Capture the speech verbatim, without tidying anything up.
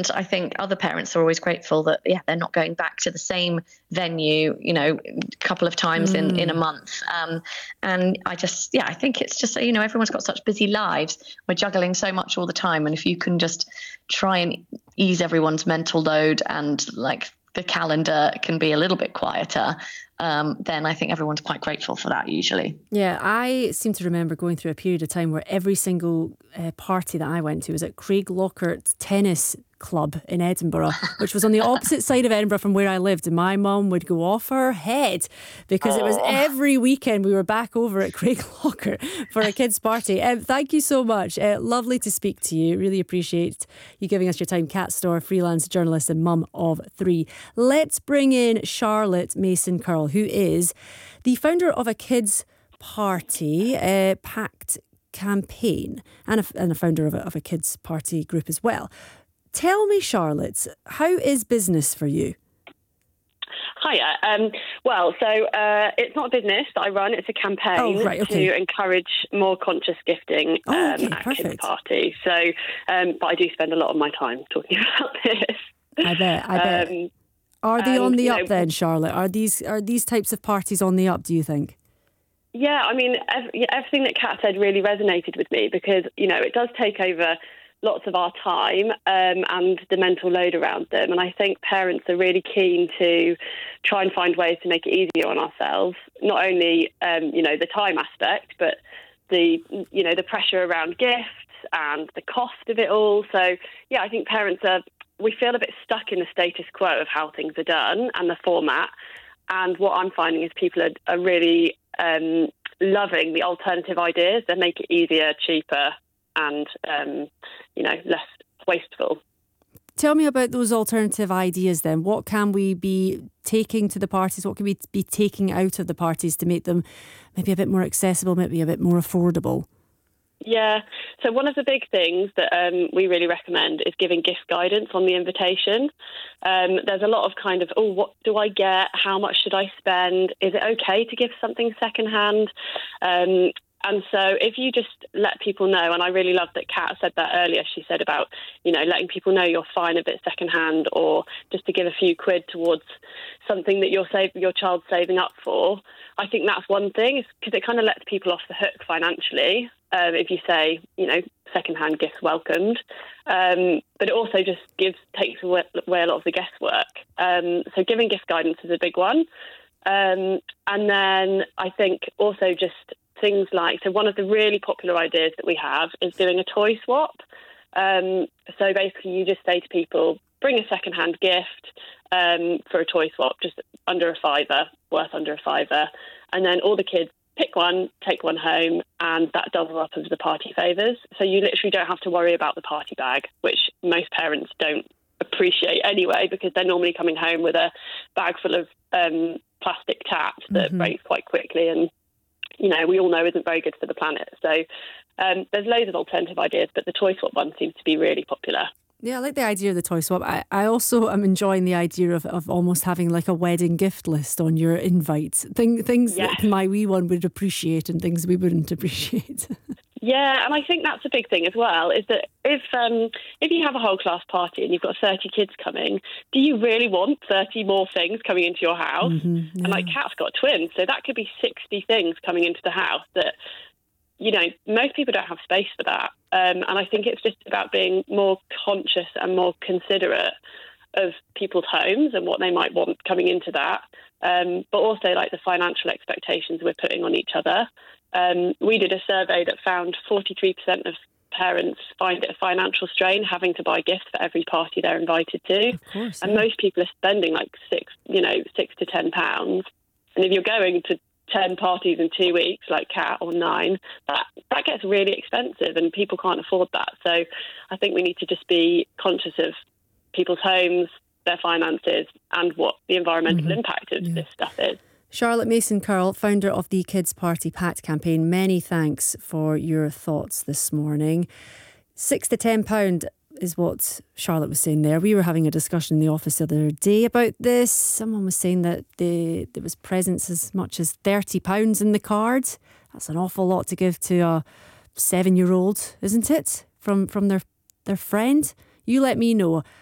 And I think other parents are always grateful that, yeah, they're not going back to the same venue, you know, a couple of times mm. in, in a month. Um, and I just, yeah, I think it's just, you know, everyone's got such busy lives. We're juggling so much all the time. And if you can just try and ease everyone's mental load and like the calendar can be a little bit quieter, um, then I think everyone's quite grateful for that usually. Yeah, I seem to remember going through a period of time where every single uh, party that I went to was at Craig Lockhart Tennis Club in Edinburgh, which was on the opposite side of Edinburgh from where I lived, and my mum would go off her head because oh. it was every weekend we were back over at Craig Lockhart for a kids' party. Um, thank you so much. Uh, lovely to speak to you. Really appreciate you giving us your time. Kat Storr, freelance journalist and mum of three. Let's bring in Charlotte Mason-Curl, who is the founder of a kids' party, uh, Pact Campaign, and a, and a founder of a, of a kids' party group as well. Tell me, Charlotte, how is business for you? Hiya. Um, well, so uh, it's not a business that I run, it's a campaign oh, right, okay. to encourage more conscious gifting um, oh, okay, at perfect. kids' parties. So, um, but I do spend a lot of my time talking about this. I bet, I bet. Um, are they on the up know, then, Charlotte? Are these are these types of parties on the up, do you think? Yeah, I mean, everything that Kat said really resonated with me because, you know, it does take over lots of our time um, and the mental load around them. And I think parents are really keen to try and find ways to make it easier on ourselves, not only, um, you know, the time aspect, but the, you know, the pressure around gifts and the cost of it all. So, yeah, I think parents are, we feel a bit stuck in the status quo of how things are done and the format. And what I'm finding is people are, are really um, loving the alternative ideas that make it easier, cheaper, and, um, you know, less wasteful. Tell me about those alternative ideas then. What can we be taking to the parties? What can we be taking out of the parties to make them maybe a bit more accessible, maybe a bit more affordable? Yeah, so one of the big things that um, we really recommend is giving gift guidance on the invitation. Um, there's a lot of kind of, oh, what do I get? How much should I spend? Is it okay to give something secondhand? Um And so if you just let people know, and I really love that Kat said that earlier, she said about, you know, letting people know you're fine a bit secondhand or just to give a few quid towards something that you're save, your child's saving up for. I think that's one thing, because it kind of lets people off the hook financially um, if you say, you know, secondhand gifts welcomed. Um, but it also just gives takes away, away a lot of the guesswork. Um, so giving gift guidance is a big one. Um, and then I think also just things like, so one of the really popular ideas that we have is doing a toy swap. Um, so basically you just say to people, bring a secondhand gift um, for a toy swap, just under a fiver, worth under a fiver. And then all the kids pick one, take one home, and that doubles up as the party favours. So you literally don't have to worry about the party bag, which most parents don't appreciate anyway, because they're normally coming home with a bag full of um, plastic taps that mm-hmm. breaks quite quickly and, you know, we all know isn't very good for the planet. So um, there's loads of alternative ideas, but the toy swap one seems to be really popular. Yeah, I like the idea of the toy swap. I, I also am enjoying the idea of, of almost having like a wedding gift list on your invites. Thing, things yes. that my wee one would appreciate and things we wouldn't appreciate. Yeah, and I think that's a big thing as well, is that if um, if you have a whole class party and you've got thirty kids coming, do you really want thirty more things coming into your house? Mm-hmm, yeah. And like Kat's got twins, so that could be sixty things coming into the house that, you know, most people don't have space for that. Um, and I think it's just about being more conscious and more considerate of people's homes and what they might want coming into that. Um, but also like the financial expectations we're putting on each other. Um, we did a survey that found forty-three percent of parents find it a financial strain having to buy gifts for every party they're invited to. Of course, and yeah. most people are spending like six, you know, six to ten pounds. And if you're going to ten parties in two weeks, like Kat, or nine, that, that gets really expensive and people can't afford that. So I think we need to just be conscious of people's homes, their finances, and what the environmental mm-hmm. impact of yeah. this stuff is. Charlotte Mason-Curl, founder of the Kids Party Pact Campaign, many thanks for your thoughts this morning. Six to ten pound is what Charlotte was saying there. We were having a discussion in the office the other day about this. Someone was saying that the, there was presents as much as thirty pounds in the card. That's an awful lot to give to a seven-year-old, isn't it? From from their their friend. You let me know.